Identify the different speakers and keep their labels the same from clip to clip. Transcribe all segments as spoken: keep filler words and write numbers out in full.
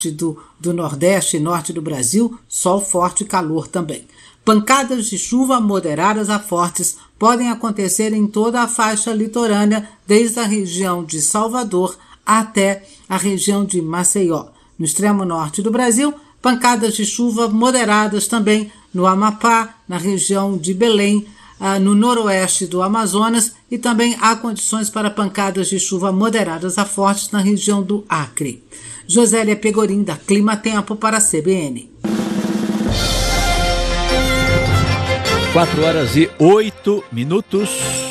Speaker 1: Do, do Nordeste e Norte do Brasil, sol forte e calor também. Pancadas de chuva moderadas a fortes podem acontecer em toda a faixa litorânea, desde a região de Salvador até a região de Maceió. No extremo norte do Brasil, pancadas de chuva moderadas também no Amapá, na região de Belém, no noroeste do Amazonas, e também há condições para pancadas de chuva moderadas a fortes na região do Acre. Josélia Pegorim, da Clima Tempo, para a C B N.
Speaker 2: quatro horas e oito minutos.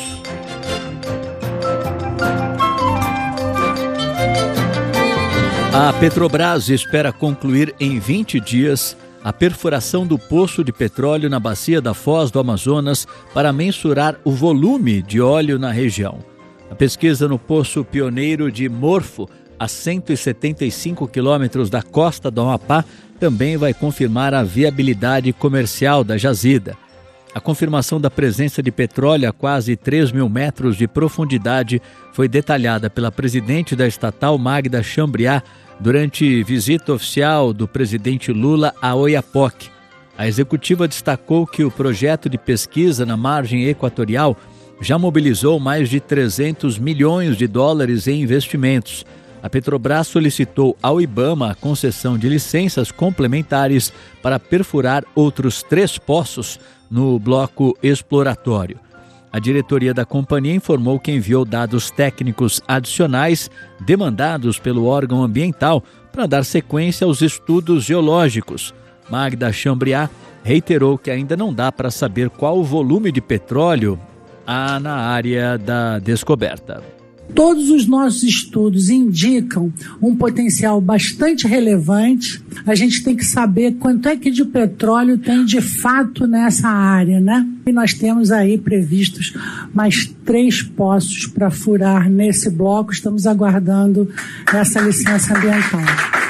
Speaker 2: A Petrobras espera concluir em vinte dias a perfuração do poço de petróleo na bacia da Foz do Amazonas para mensurar o volume de óleo na região. A pesquisa no poço pioneiro de Morfo, a cento e setenta e cinco quilômetros da costa do Amapá, também vai confirmar a viabilidade comercial da jazida. A confirmação da presença de petróleo a quase três mil metros de profundidade foi detalhada pela presidente da estatal, Magda Chambriard, durante visita oficial do presidente Lula a Oiapoque. A executiva destacou que o projeto de pesquisa na margem equatorial já mobilizou mais de trezentos milhões de dólares em investimentos. A Petrobras solicitou ao IBAMA a concessão de licenças complementares para perfurar outros três poços no bloco exploratório. A diretoria da companhia informou que enviou dados técnicos adicionais demandados pelo órgão ambiental para dar sequência aos estudos geológicos. Magda Chambriard reiterou que ainda não dá para saber qual o volume de petróleo há na área da descoberta.
Speaker 3: Todos os nossos estudos indicam um potencial bastante relevante. A gente tem que saber quanto é que de petróleo tem de fato nessa área, né? E nós temos aí previstos mais três poços para furar nesse bloco. Estamos aguardando essa licença ambiental.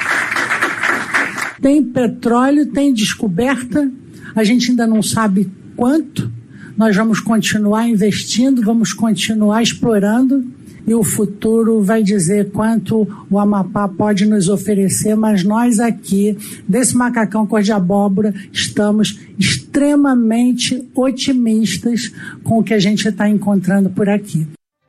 Speaker 3: Tem petróleo, tem descoberta. A gente ainda não sabe quanto. Nós vamos continuar investindo, vamos continuar explorando. E o futuro vai dizer quanto o Amapá pode nos oferecer, mas nós aqui, desse macacão cor de abóbora, estamos extremamente otimistas com o que a gente está encontrando por aqui.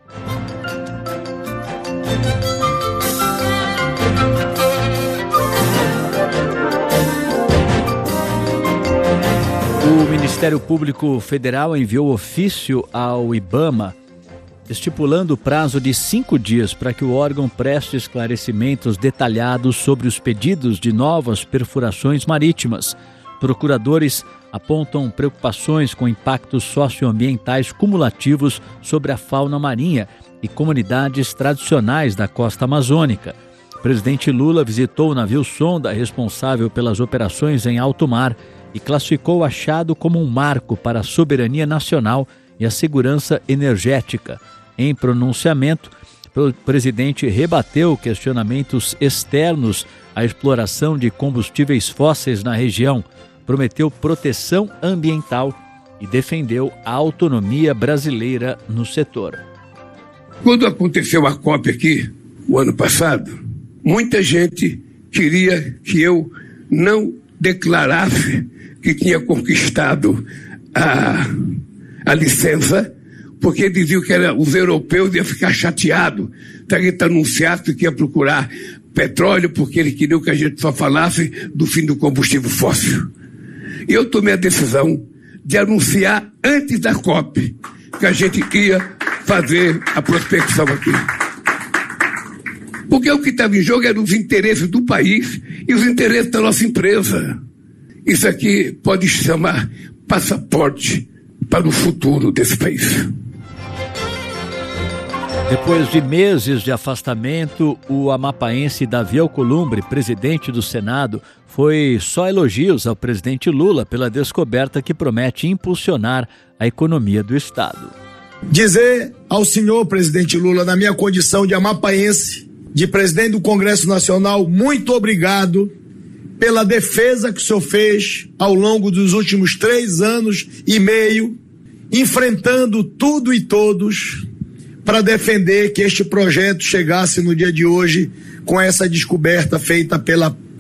Speaker 2: O Ministério Público Federal enviou ofício ao IBAMA estipulando o prazo de cinco dias para que o órgão preste esclarecimentos detalhados sobre os pedidos de novas perfurações marítimas. Procuradores apontam preocupações com impactos socioambientais cumulativos sobre a fauna marinha e comunidades tradicionais da costa amazônica. O presidente Lula visitou o navio sonda responsável pelas operações em alto mar e classificou o achado como um marco para a soberania nacional e a segurança energética. Em pronunciamento, o presidente rebateu questionamentos externos à exploração de combustíveis fósseis na região, prometeu proteção ambiental e defendeu a autonomia brasileira no setor.
Speaker 4: Quando aconteceu a COP aqui, o ano passado, muita gente queria que eu não declarasse que tinha conquistado a, a licença, porque diziam que era, os europeus iam ficar chateados se a gente anunciasse que ia procurar petróleo, porque eles queriam que a gente só falasse do fim do combustível fóssil. E eu tomei a decisão de anunciar antes da COP que a gente ia fazer a prospecção aqui. Porque o que estava em jogo eram os interesses do país e os interesses da nossa empresa. Isso aqui pode se chamar passaporte para o futuro desse país.
Speaker 2: Depois de meses de afastamento, o amapaense Davi Alcolumbre, presidente do Senado, foi só elogios ao presidente Lula pela descoberta que promete impulsionar a economia do Estado.
Speaker 5: Dizer ao senhor presidente Lula, na minha condição de amapaense, de presidente do Congresso Nacional, muito obrigado pela defesa que o senhor fez ao longo dos últimos três anos e meio, enfrentando tudo e todos para defender que este projeto chegasse no dia de hoje com essa descoberta feita pela